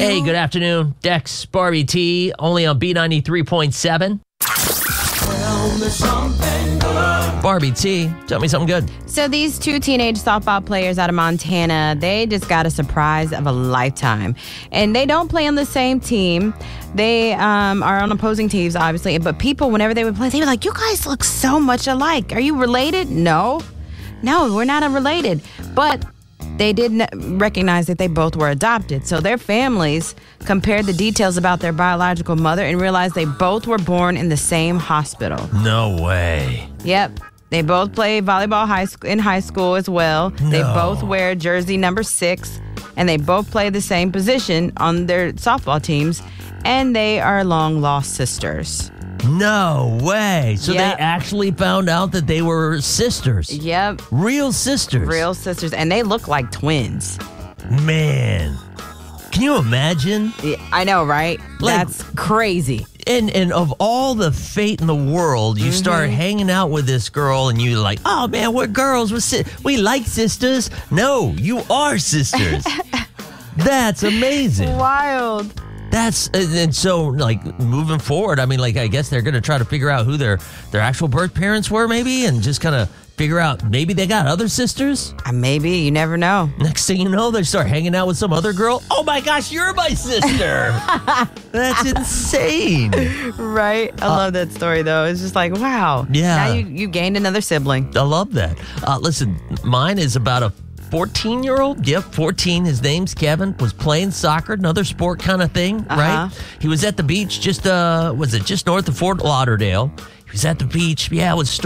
Hey, good afternoon. Dex, Barbie T, only on B93.7. Barbie T, tell me something good. So these two teenage softball players out of Montana, they just got a surprise of a lifetime. And they don't play on the same team. They are on opposing teams, obviously. But people, whenever they would play, they were like, you guys look so much alike. Are you related? No, we're not related. But they did recognize that they both were adopted. So their families compared the details about their biological mother and realized they both were born in the same hospital. No way. Yep. They both play volleyball in high school as well. No. They both wear jersey number 6, and they both play the same position on their softball teams, and they are long-lost sisters. No way. So Yep. they actually found out that they were sisters. Yep. Real sisters. Real sisters, and they look like twins. Man. Can you imagine? Yeah, I know, right? Like- That's crazy. And of all the fate in the world, you start hanging out with this girl and you're like, oh man, we're girls. We like sisters. No, you are sisters. That's amazing. Wild. That's and so like moving forward, I mean, like I guess they're gonna try to figure out who their actual birth parents were, maybe, and just kind of figure out maybe they got other sisters. Maybe, you never know. Next thing you know, they start hanging out with some other girl. Oh my gosh, you're my sister! That's insane. Right? I love that story, though. It's just like, wow. Yeah. Now you gained another sibling. I love that. Listen, mine is about a 14-year-old. Yep, 14. His name's Kevin. Was playing soccer, another sport kind of thing, right? He was at the beach just north of Fort Lauderdale. He was at the beach. Yeah, it was